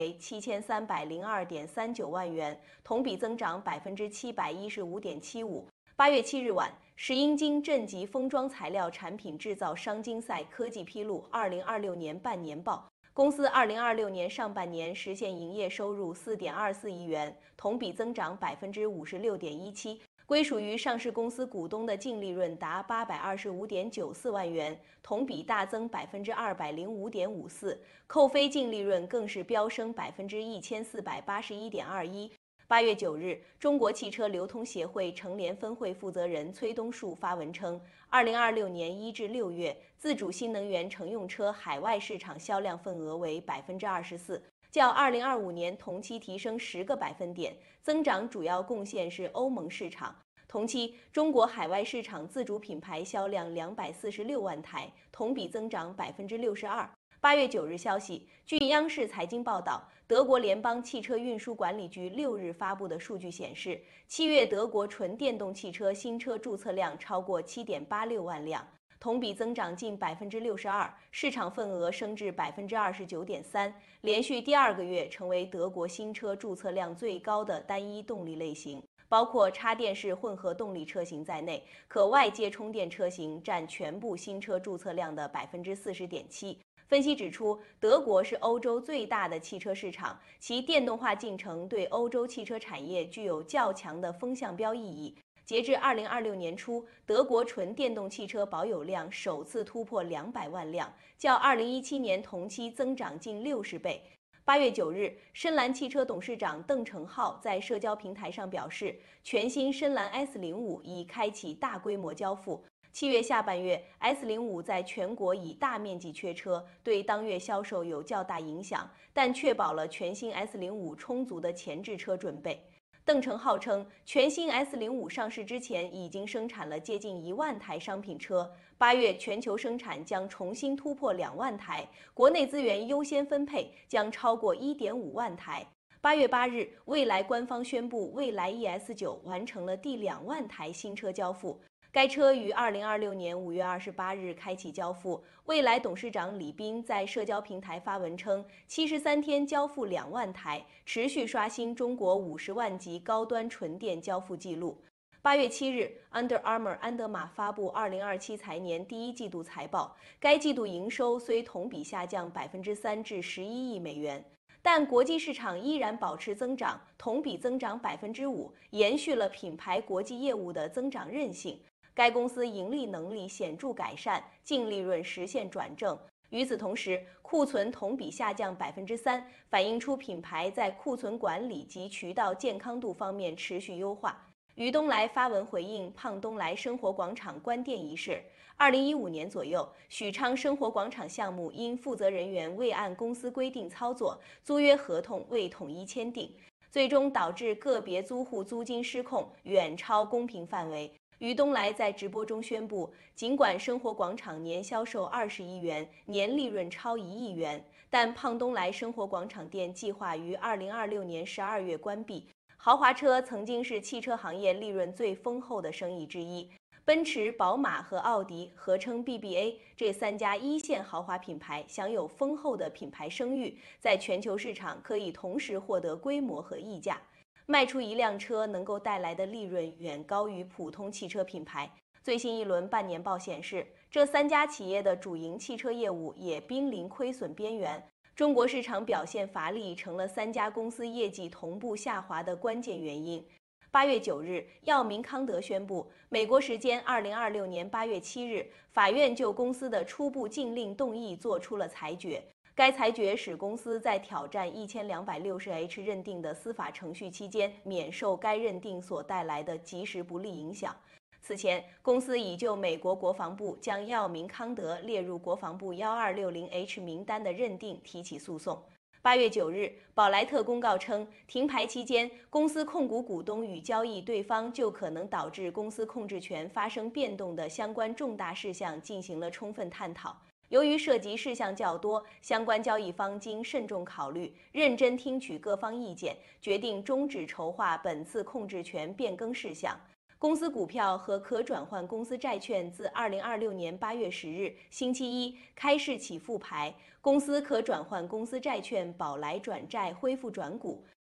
为7302.39万元，同比增长715.75%。8月7日晚，石英金正极封装材料产品制造商金赛科技披露2026年半年报。公司2026年上半年实现营业收入4.24亿元，同比增长56.17%。归属于上市公司股东的净利润达825.94万元，同比大增205.54%，扣非净利润更是飙升1481.21%。8月9日，中国汽车流通协会成联分会负责人崔东树发文称，2026年1至6月，自主新能源乘用车海外市场销量份额为24%，较2025年同期提升10个百分点，增长主要贡献是欧盟市场。同期，中国海外市场自主品牌销量246万台，同比增长62%。8月9日消息，据央视财经报道，德国联邦汽车运输管理局6日发布的数据显示，7月德国纯电动汽车新车注册量超过7.86万辆，同比增长近62%，市场份额升至29.3%，连续第2个月成为德国新车注册量最高的单一动力类型。包括插电式混合动力车型在内，可外接充电车型占全部新车注册量的40.7%。分析指出，德国是欧洲最大的汽车市场，其电动化进程对欧洲汽车产业具有较强的风向标意义。截至2026年初，德国纯电动汽车保有量首次突破200万辆，较2017年同期增长近60倍。8月9日，深蓝汽车董事长邓成浩在社交平台上表示，全新深蓝 S05 已开启大规模交付。7月下半月 ，S05 在全国已大面积缺车，对当月销售有较大影响，但确保了全新 S05 充足的前置车准备。邓成浩称，全新 S05 上市之前已经生产了接近1万台商品车，8月全球生产将重新突破2万台，国内资源优先分配将超过1.5万台。8月8日，蔚来官方宣布，蔚来 ES9 完成了第2万台新车交付。该车于2026年5月28日开启交付。蔚来董事长李斌在社交平台发文称，73天交付2万台，持续刷新中国50万级高端纯电交付记录。8月7日 ，Under Armour 安德玛发布2027财年第1季度财报，该季度营收虽同比下降3%至11亿美元。但国际市场依然保持增长，同比增长5%，延续了品牌国际业务的增长韧性。该公司盈利能力显著改善，净利润实现转正。与此同时，库存同比下降3%，反映出品牌在库存管理及渠道健康度方面持续优化。于东来发文回应胖东来生活广场关店一事。2015年左右，许昌生活广场项目因负责人员未按公司规定操作，租约合同未统一签订，最终导致个别租户租金失控，远超公平范围。于东来在直播中宣布，尽管生活广场年销售20亿元，年利润超1亿元，但胖东来生活广场店计划于2026年12月关闭。豪华车曾经是汽车行业利润最丰厚的生意之一，奔驰、宝马和奥迪合称 BBA， 这3家一线豪华品牌享有丰厚的品牌声誉，在全球市场可以同时获得规模和溢价。卖出一辆车能够带来的利润远高于普通汽车品牌。最新一轮半年报显示，这3家企业的主营汽车业务也濒临亏损边缘。中国市场表现乏力，成了3家公司业绩同步下滑的关键原因。8月9日，药明康德宣布，美国时间2026年8月7日，法院就公司的初步禁令动议作出了裁决。该裁决使公司在挑战1260H 认定的司法程序期间，免受该认定所带来的即时不利影响。此前，公司已就美国国防部将药明康德列入国防部1260H 名单的认定提起诉讼。8月9日，宝莱特公告称，停牌期间，公司控股股东与交易对方就可能导致公司控制权发生变动的相关重大事项进行了充分探讨。由于涉及事项较多，相关交易方经慎重考虑，认真听取各方意见，决定终止筹划本次控制权变更事项。 公司股票和可转换公司债券自2026年8月10日星期一开市起复牌，公司可转换公司债券宝来转债恢复转股，